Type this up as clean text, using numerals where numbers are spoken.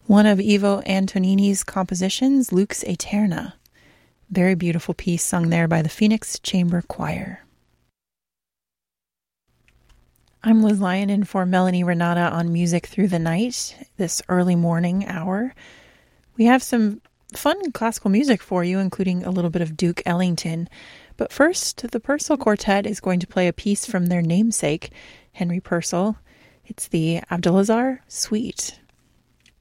One of Ivo Antonini's compositions, Lux Aeterna. Very beautiful piece sung there by the Phoenix Chamber Choir. I'm Liz Lyon in for Melanie Renata on Music Through the Night, this early morning hour. We have some fun classical music for you, including a little bit of Duke Ellington. But first, the Purcell Quartet is going to play a piece from their namesake, Henry Purcell. It's the Abdulazar Suite.